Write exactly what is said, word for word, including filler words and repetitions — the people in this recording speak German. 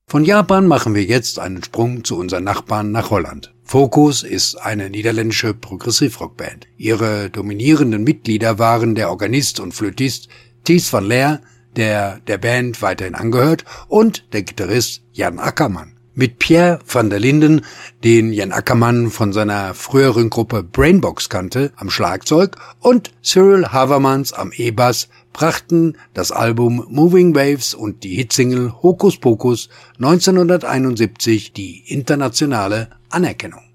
Von Japan machen wir jetzt einen Sprung zu unseren Nachbarn nach Holland. Focus ist eine niederländische Progressivrockband. Ihre dominierenden Mitglieder waren der Organist und Flötist Thijs van Leer, der der Band weiterhin angehört, und der Gitarrist Jan Akkerman. Mit Pierre van der Linden, den Jan Akkerman von seiner früheren Gruppe Brainbox kannte, am Schlagzeug und Cyril Havermans am E-Bass brachten das Album Moving Waves und die Hitsingle Hokus Pokus neunzehnhunderteinundsiebzig die internationale Anerkennung.